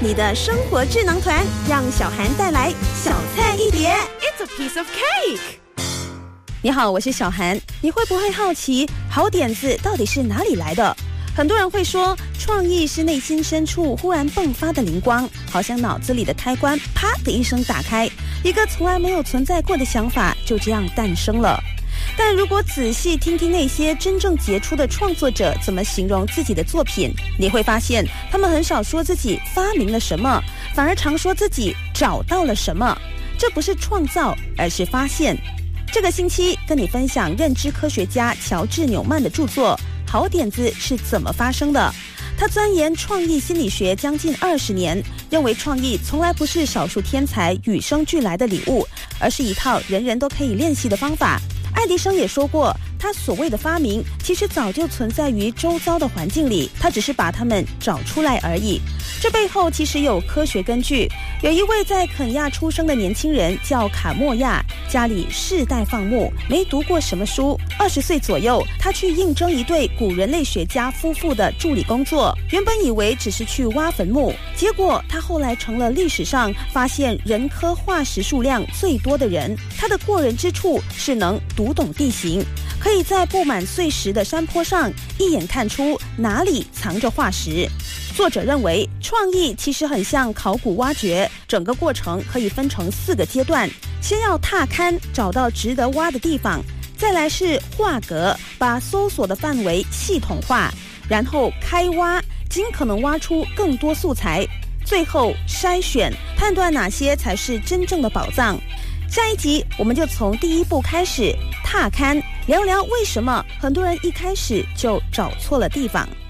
你的生活智能团，让小涵带来小菜一碟。 It's a piece of cake。 你好，我是小涵。你会不会好奇，好点子到底是哪里来的？很多人会说，创意是内心深处忽然迸发的灵光，好像脑子里的开关啪的一声打开，一个从来没有存在过的想法就这样诞生了。但如果仔细听听那些真正杰出的创作者怎么形容自己的作品，你会发现他们很少说自己发明了什么，反而常说自己找到了什么。这不是创造，而是发现。这个星期跟你分享认知科学家乔治·纽曼的著作《好点子是怎么发生的》。他钻研创意心理学将近20年，认为创意从来不是少数天才与生俱来的礼物，而是一套人人都可以练习的方法。爱迪生也说过，他所谓的发明其实早就存在于周遭的环境里，他只是把它们找出来而已。这背后其实有科学根据。有一位在肯亚出生的年轻人叫卡莫亚，家里世代放牧，没读过什么书。20岁左右，他去应征一对古人类学家夫妇的助理工作，原本以为只是去挖坟墓，结果他后来成了历史上发现人科化石数量最多的人。他的过人之处是能读懂地形，可以在布满碎石的山坡上一眼看出哪里藏着化石。作者认为，创意其实很像考古挖掘，整个过程可以分成4个阶段。先要踏勘，找到值得挖的地方；再来是画格，把搜索的范围系统化；然后开挖，尽可能挖出更多素材；最后筛选，判断哪些才是真正的宝藏。下一集我们就从第一步开始，踏勘，聊聊为什么很多人一开始就找错了地方。